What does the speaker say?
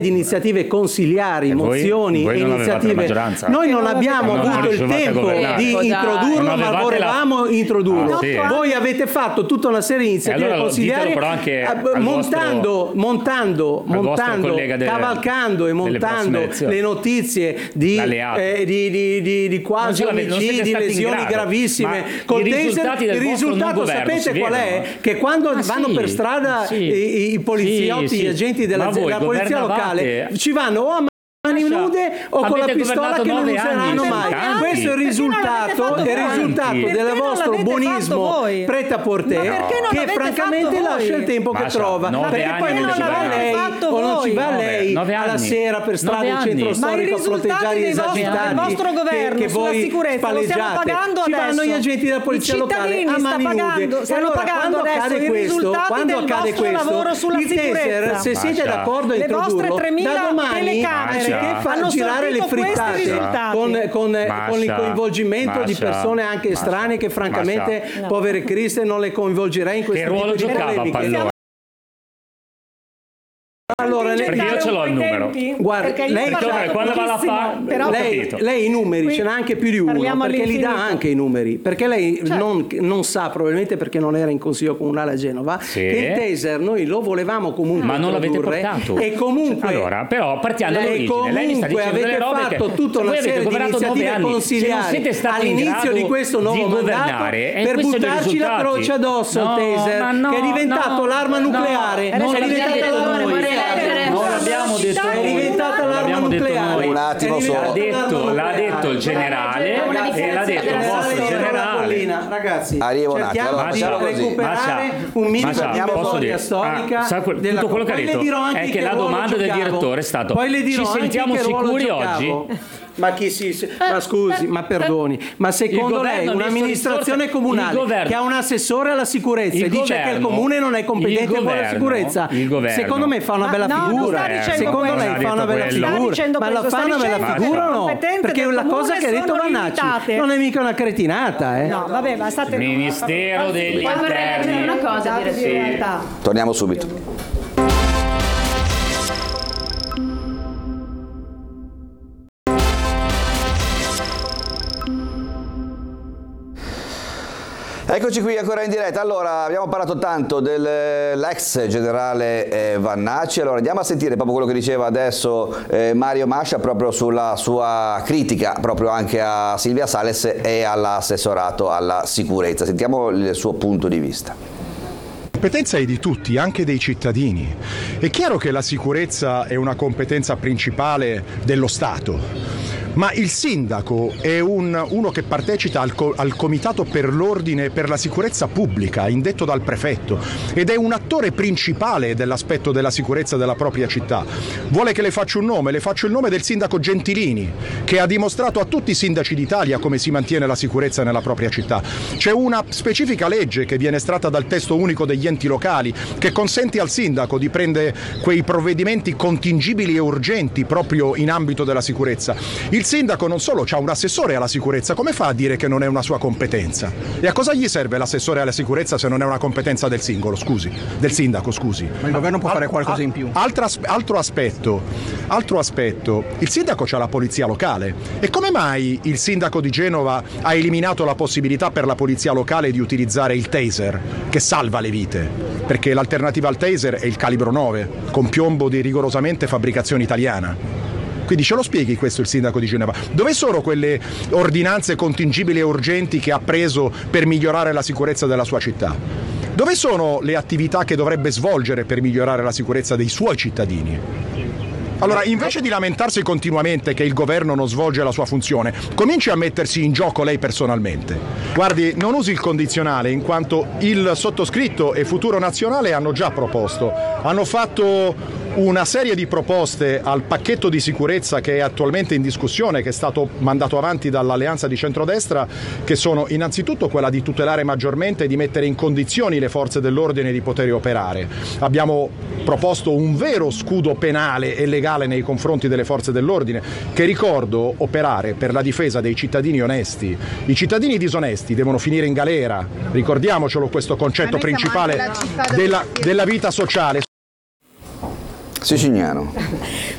di iniziative consigliari, mozioni e iniziative. Noi non abbiamo avuto il tempo di introdurlo, ma volevamo introdurlo. Voi avete fatto tutta una serie di iniziative consigliari montando, cavalcando e montando le notizie di quasi omicidi, di lesioni gravissime col taser. Il risultato sapete qual è? Che quando vanno per strada i poliziotti, gli agenti della polizia locale ci vanno o a mani nude o con la pistola che non useranno mai. Questo è il risultato del vostro buonismo prêt-à-porter, che francamente lascia il tempo che trova, perché poi non ci va lei alla sera per strada in centro storico a fronteggiare i esagitati che voi spalleggiate. Ci vanno gli agenti della polizia locale a mani nude. E allora quando accade questo, il taser, se siete d'accordo a introdurlo, da domani che fa girare le frittate con il coinvolgimento di persone anche estranee che francamente, povere Criste, non le coinvolgerei in questo tipo di polemiche. Allora, perché io ce l'ho il numero. Guarda, lei i numeri ce n'ha anche più di uno, perché li dà anche i numeri, perché lei non sa, probabilmente perché non era in consiglio comunale a Genova, che il taser noi lo volevamo comunque ma non l'avete portato. E comunque allora, però partiamo dall'origine, lei mi sta dicendo avete fatto tutta una serie di iniziative consigliari all'inizio di questo nuovo mandato per buttarci la croce addosso al taser, che è diventato l'arma nucleare, non l'abbiamo detto è diventata l'arma nucleare. Un attimo solo. L'ha detto il generale e l'ha detto il vostro generale. Ragazzi, arrivo un attimo. Cerchiamo di recuperare un minimo di memoria storica. Tutto quello che ha detto è che la domanda del direttore è stato: ci sentiamo sicuri oggi? Ma scusi, ma perdoni, ma secondo lei un'amministrazione comunale che ha un assessore alla sicurezza e dice che il comune non è competente con la sicurezza, secondo me fa una bella figura. Secondo lei fa una bella figura, ma la fa una bella figura o no? Perché la cosa che ha detto Vannacci non è mica una cretinata, No, vabbè, ma state Ministero degli Interni. Una cosa, Torniamo subito. Eccoci qui ancora in diretta. Allora, abbiamo parlato tanto dell'ex generale Vannacci. Allora andiamo a sentire proprio quello che diceva adesso Mario Mascia proprio sulla sua critica proprio anche a Silvia Sales e all'assessorato alla sicurezza. Sentiamo il suo punto di vista. La competenza è di tutti, anche dei cittadini. È chiaro che la sicurezza è una competenza principale dello Stato. Ma il sindaco è uno che partecipa al comitato per l'ordine e per la sicurezza pubblica, indetto dal prefetto, ed è un attore principale dell'aspetto della sicurezza della propria città. Vuole che le faccia un nome? Le faccio il nome del sindaco Gentilini, che ha dimostrato a tutti i sindaci d'Italia come si mantiene la sicurezza nella propria città. C'è una specifica legge che viene estratta dal testo unico degli enti locali che consente al sindaco di prendere quei provvedimenti contingibili e urgenti proprio in ambito della sicurezza. Il sindaco non solo ha un assessore alla sicurezza, come fa a dire che non è una sua competenza? E a cosa gli serve l'assessore alla sicurezza se non è una competenza del sindaco, scusi? Ma il governo può fare qualcosa in più. Altro aspetto, il sindaco c'ha la polizia locale. E come mai il sindaco di Genova ha eliminato la possibilità per la polizia locale di utilizzare il taser, che salva le vite? Perché l'alternativa al taser è il calibro 9, con piombo di rigorosamente fabbricazione italiana. Quindi ce lo spieghi questo il sindaco di Genova? Dove sono quelle ordinanze contingibili e urgenti che ha preso per migliorare la sicurezza della sua città? Dove sono le attività che dovrebbe svolgere per migliorare la sicurezza dei suoi cittadini? Allora, invece di lamentarsi continuamente che il governo non svolge la sua funzione, cominci a mettersi in gioco lei personalmente. Guardi, non usi il condizionale, in quanto il sottoscritto e Futuro Nazionale hanno già proposto. Hanno fatto una serie di proposte al pacchetto di sicurezza che è attualmente in discussione, che è stato mandato avanti dall'alleanza di centrodestra, che sono innanzitutto quella di tutelare maggiormente e di mettere in condizioni le forze dell'ordine di poter operare. Abbiamo proposto un vero scudo penale e legale nei confronti delle forze dell'ordine, che, ricordo, operare per la difesa dei cittadini onesti. I cittadini disonesti devono finire in galera, ricordiamocelo questo concetto principale della vita sociale. Siciliano.